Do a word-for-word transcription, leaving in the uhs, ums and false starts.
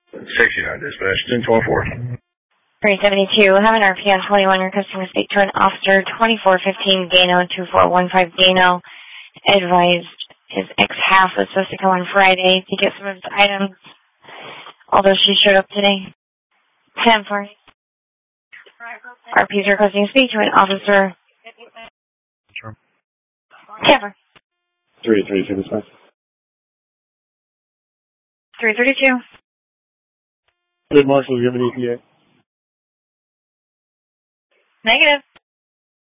sixty-nine dispatch, ten twelve-four. three seventy-two, have an R P on twenty-one, requesting to speak to an officer, twenty-four fifteen Gano, two four one five Gano. Advised his ex-half was supposed to come on Friday to get some of his items, although she showed up today. ten four. R P is requesting to speak to an officer. Sure. Camper. three thirty-two dispatch. three thirty-two. Good, Marshall, do you have an E T A? Negative.